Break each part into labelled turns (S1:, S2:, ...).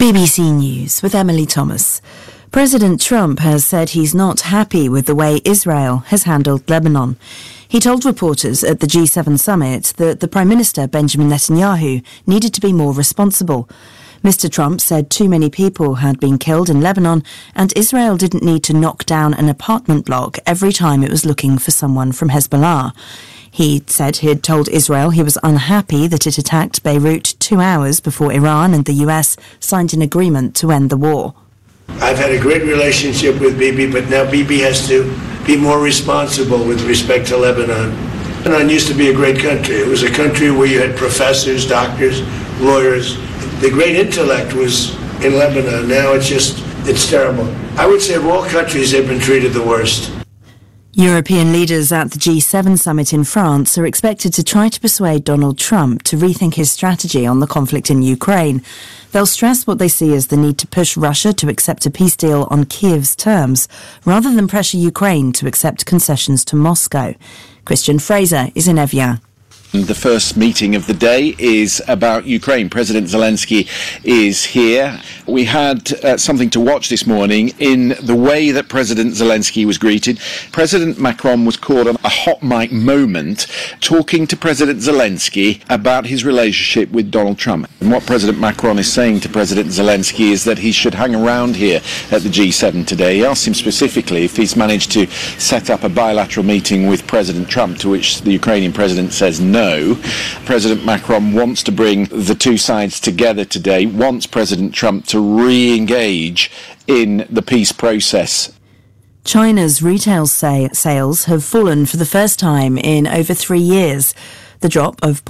S1: BBC News with Emily Thomas. President Trump has said he's not happy with the way Israel has handled Lebanon. He told reporters at the G7 summit that the Prime Minister, Benjamin Netanyahu, needed to be more responsible. Mr. Trump said too many people had been killed in Lebanon and Israel didn't need to knock down an apartment block every time it was looking for someone from Hezbollah. He said he had told Israel he was unhappy that it attacked Beirut 2 hours before Iran and the US signed an agreement to end the war.
S2: I've had a great relationship with Bibi, but now Bibi has to be more responsible with respect to Lebanon. Lebanon used to be a great country. It was a country where you had professors, doctors, lawyers. The great intellect was in Lebanon. Now it's terrible. I would say of all countries, they've been treated the worst.
S1: European leaders at the G7 summit in France are expected to try to persuade Donald Trump to rethink his strategy on the conflict in Ukraine. They'll stress what they see as the need to push Russia to accept a peace deal on Kiev's terms, rather than pressure Ukraine to accept concessions to Moscow. Christian Fraser is in Evian.
S3: The first meeting of the day is about Ukraine. President Zelensky is here. We had something to watch this morning in the way that President Zelensky was greeted. President Macron was caught on a hot mic moment talking to President Zelensky about his relationship with Donald Trump. And what President Macron is saying to President Zelensky is that he should hang around here at the G7 today. He asked him specifically if he's managed to set up a bilateral meeting with President Trump, to which the Ukrainian president says no. President Macron wants to bring the two sides together today, wants President Trump to re-engage in the peace process.
S1: China's retail sales have fallen for the first time in over 3 years. The drop of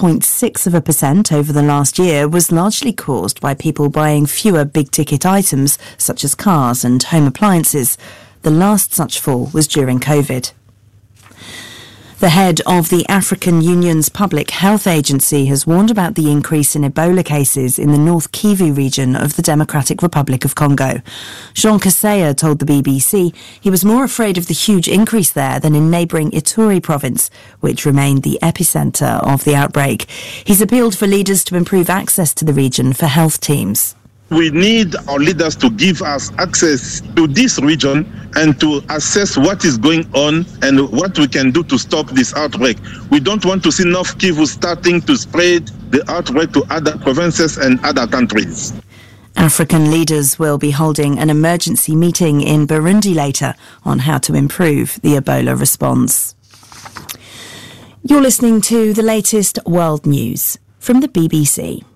S1: 0.6% over the last year was largely caused by people buying fewer big-ticket items, such as cars and home appliances. The last such fall was during COVID. The head of the African Union's Public Health Agency has warned about the increase in Ebola cases in the North Kivu region of the Democratic Republic of Congo. Jean Kaseya told the BBC he was more afraid of the huge increase there than in neighbouring Ituri province, which remained the epicentre of the outbreak. He's appealed for leaders to improve access to the region for health teams.
S4: We need our leaders to give us access to this region and to assess what is going on and what we can do to stop this outbreak. We don't want to see North Kivu starting to spread the outbreak to other provinces and other countries.
S1: African leaders will be holding an emergency meeting in Burundi later on how to improve the Ebola response. You're listening to the latest world news from the BBC.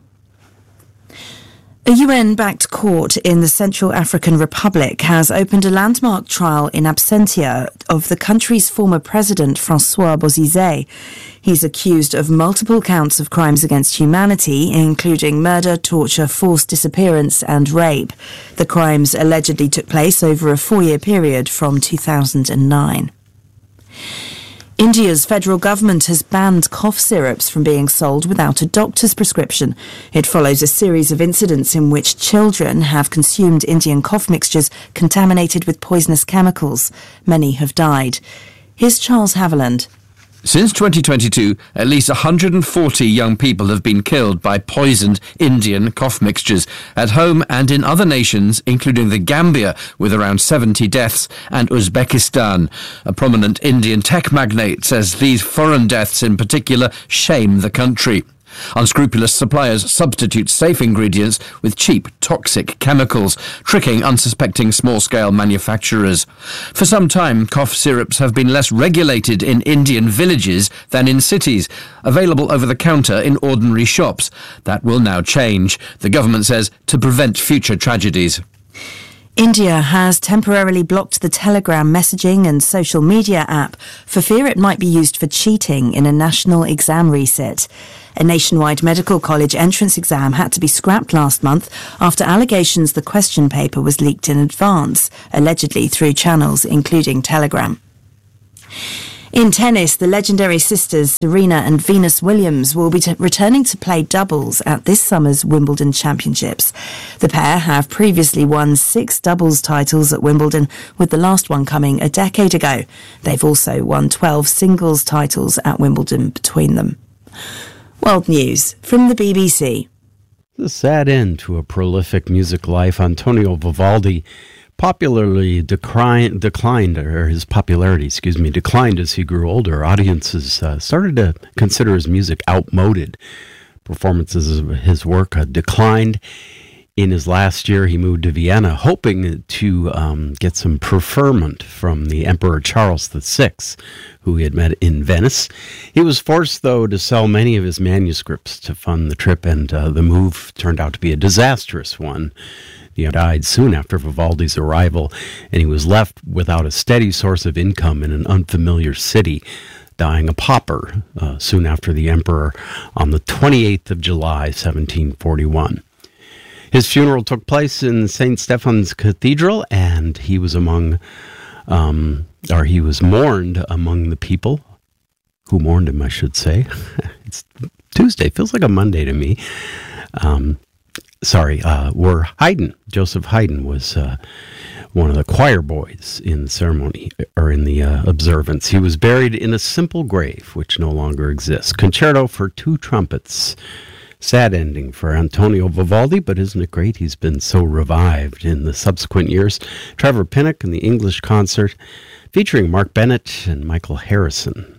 S1: A UN-backed court in the Central African Republic has opened a landmark trial in absentia of the country's former president, Francois Bozizé. He's accused of multiple counts of crimes against humanity, including murder, torture, forced disappearance and rape. The crimes allegedly took place over a 4-year period from 2009. India's federal government has banned cough syrups from being sold without a doctor's prescription. It follows a series of incidents in which children have consumed Indian cough mixtures contaminated with poisonous chemicals. Many have died. Here's Charles Haviland.
S5: Since 2022, at least 140 young people have been killed by poisoned Indian cough mixtures at home and in other nations, including the Gambia, with around 70 deaths, and Uzbekistan. A prominent Indian tech magnate says these foreign deaths in particular shame the country. Unscrupulous suppliers substitute safe ingredients with cheap, toxic chemicals, tricking unsuspecting small-scale manufacturers. For some time, cough syrups have been less regulated in Indian villages than in cities, available over the counter in ordinary shops. That will now change, the government says, to prevent future tragedies.
S1: India has temporarily blocked the Telegram messaging and social media app for fear it might be used for cheating in a national exam resit. A nationwide medical college entrance exam had to be scrapped last month after allegations the question paper was leaked in advance, allegedly through channels including Telegram. In tennis, the legendary sisters Serena and Venus Williams will be returning to play doubles at this summer's Wimbledon Championships. The pair have previously won 6 doubles titles at Wimbledon, with the last one coming a decade ago. They've also won 12 singles titles at Wimbledon between them. World News from the BBC.
S6: The sad end to a prolific music life. Antonio Vivaldi popularly declined, or his popularity, declined as he grew older. Audiences started to consider his music outmoded. Performances of his work declined. In his last year, he moved to Vienna, hoping to get some preferment from the Emperor Charles VI, who he had met in Venice. He was forced, though, to sell many of his manuscripts to fund the trip, and the move turned out to be a disastrous one. He died soon after Vivaldi's arrival, and he was left without a steady source of income in an unfamiliar city, dying a pauper soon after the emperor on the 28th of July, 1741. His funeral took place in St. Stephen's Cathedral, and he was mourned among the people who mourned him, I should say. It's Tuesday, feels like a Monday to me. Were Haydn. Joseph Haydn was one of the choir boys in the ceremony, or in the observance. He was buried in a simple grave, which no longer exists. Concerto for two trumpets. Sad ending for Antonio Vivaldi, but isn't it great he's been so revived in the subsequent years? Trevor Pinnock and the English Concert, featuring Mark Bennett and Michael Harrison.